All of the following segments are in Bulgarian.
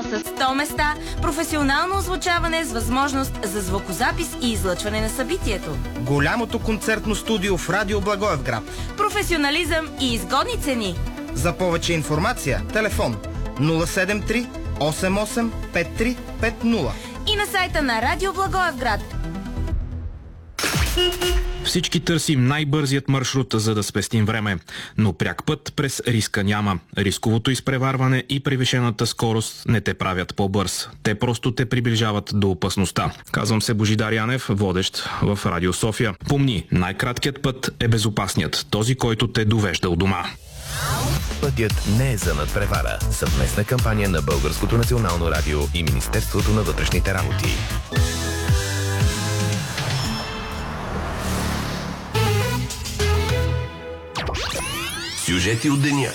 100 места, професионално озвучаване с възможност за звукозапис и излъчване на събитието. Голямото концертно студио в Радио Благоевград. Професионализъм и изгодни цени. За повече информация, телефон 073 88 5350 и на сайта на Радио Благоевград. Всички търсим най-бързият маршрут, за да спестим време. Но пряк път през риска няма. Рисковото изпреварване и превишената скорост не те правят по-бърз. Те просто те приближават до опасността. Казвам се Божидар Янев, водещ в Радио София. Помни, най-краткият път е безопасният. Този, който те довежда у дома. Пътят не е за надпревара. Съвместна кампания на Българското национално радио и Министерството на вътрешните работи. Сюжети от деня.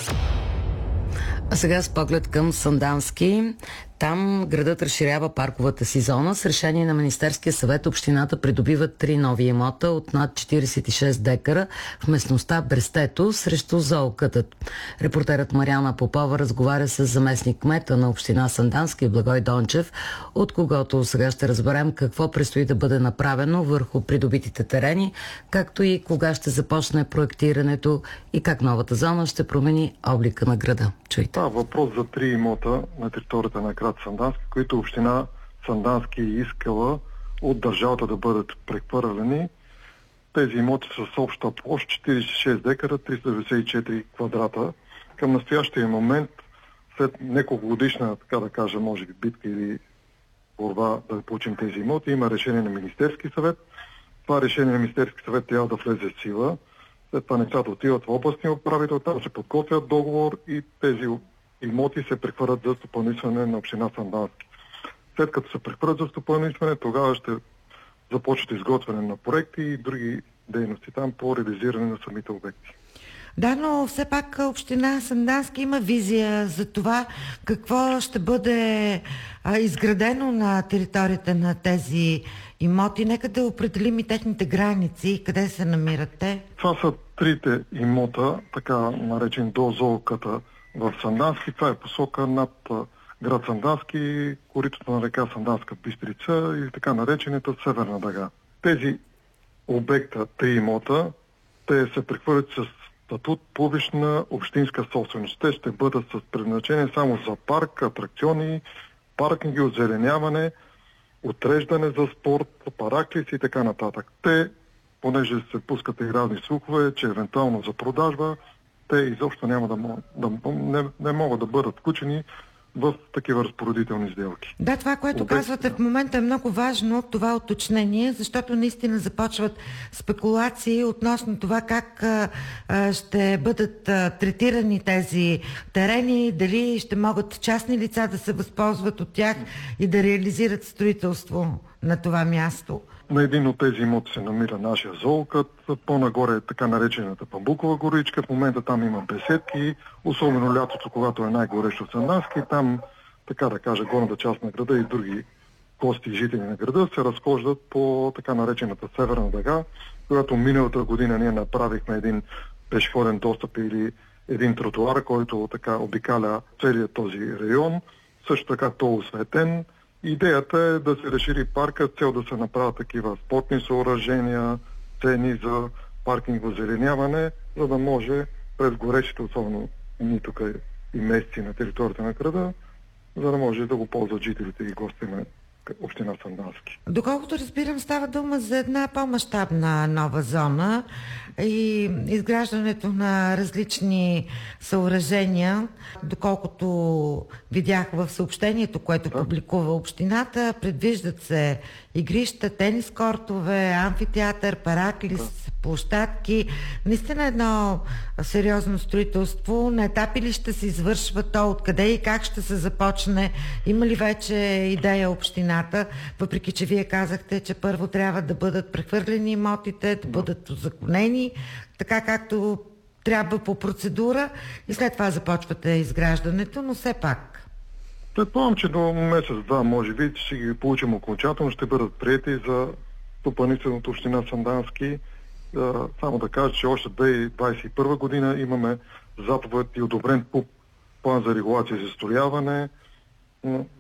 А сега с поглед към Сандански. Там градът разширява парковата си зона. С решение на Министерския съвет общината придобива 3 нови имота от над 46 декара в местността Брестето срещу зоокътът. Репортерът Мариана Попова разговаря с заместник-кмета на община Сандански Благой Дончев, от когото сега ще разберем какво предстои да бъде направено върху придобитите терени, както и кога ще започне проектирането и как новата зона ще промени облика на града. Чуйте. Въпрос за 3 имота на територията на град Сандански, които община Сандански е искала от държавата да бъдат прехвърлени. Тези имоти са с обща площ 46 декара, 394 квадрата. Към настоящия момент, след няколко годишна, така да кажа, може би битка или борба да получим тези имоти, има решение на Министерски съвет. Това решение на Министерски съвет трябва да влезе в сила. След това нещата отиват в областния управител, там се подготвят договор и тези имоти се прехвърлят за стопанисване на община Сандански. След като се прехвърлят за стопанисване, тогава ще започнат изготвяне на проекти и други дейности там по реализиране на самите обекти. Да, но все пак община Сандански има визия за това какво ще бъде изградено на територията на тези имоти. Нека да определим и техните граници, къде се намират те. Това са 3 имота, така наречен до зооката в Сандански. Това е посока над град Сандански, коритото на река Санданска Бистрица и така наречената Северна дъга. Тези обекта, 3 имота, те се прехвърлят с статут публична общинска собственост. Те ще бъдат с предназначение само за парк, атракциони, паркинги, озеленяване, отреждане за спорт, параклици и така нататък. Те, понеже се пускат и разни слухове, че евентуално за продажба, те изобщо няма не могат да бъдат включени в такива разпоредителни сделки. Да, това, което казвате в момента е много важно, това уточнение, защото наистина започват спекулации относно това как ще бъдат третирани тези терени, дали ще могат частни лица да се възползват от тях и да реализират строителство на това място. На един от тези имоти се намира нашия зоокът, по-нагоре е така наречената Памбукова горичка, в момента там има беседки, особено лятото, когато е най-горещо в Сандански, там, така да кажа, горната част на града и други гости и жители на града се разхождат по така наречената Северна дъга, която миналата година ние направихме един пешеходен достъп или един тротуар, който така обикаля целият този район, също така то е осветен. Идеята е да се разшири парка с цел да се направят такива спортни съоръжения, цени за паркинг, озеленяване, за да може през горещите, особено ни тук и месеци на територията на града, за да може да го ползват жителите и гости на община Сандански. Доколкото разбирам, става дума за една по-мащабна нова зона и изграждането на различни съоръжения. Доколкото видях в съобщението, което публикува общината, предвиждат се игрища, тенис кортове, амфитеатър, параклис, площадки. Наистина едно сериозно строителство. На етапи ли ще се извършва то? Откъде и как ще се започне? Има ли вече идея общината? Въпреки че вие казахте, че първо трябва да бъдат прехвърлени имотите, да бъдат узаконени, така както трябва по процедура и след това започвате изграждането, но все пак. Предполагам, че до месец-два, може би, ще ги получим окончателно, ще бъдат приети за стопанисването община Сандански. Само да кажа, че още 2021 година имаме заповед и одобрен план за регулация и застрояване.